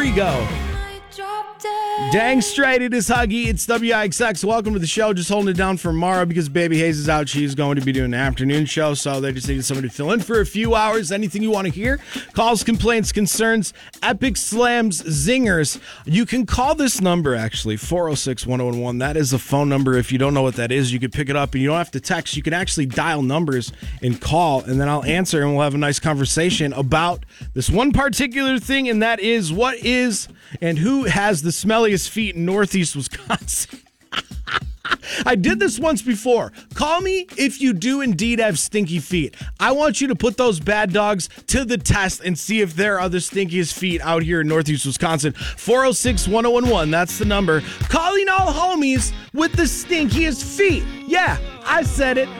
we go. Dang straight, it is Huggy. It's WIXX. Welcome to the show. Just holding it down for Mara because Baby Hayes is out. She's going to be doing an afternoon show, so they just needed somebody to fill in for a few hours. Anything you want to hear? Calls, complaints, concerns, epic slams, zingers. You can call this number, actually, 406-1011. That is the phone number. If you don't know what that is, you can pick it up, and you don't have to text. You can actually dial numbers and call, and then I'll answer, and we'll have a nice conversation about this one particular thing, and that is what is and who has the smelliest feet in Northeast Wisconsin. I did this once before. Call me if you do indeed have stinky feet. I want you to put those bad dogs to the test and see if there are the stinkiest feet out here in Northeast Wisconsin. 406-1011, that's the number. Calling all homies with the stinkiest feet. Yeah, I said it.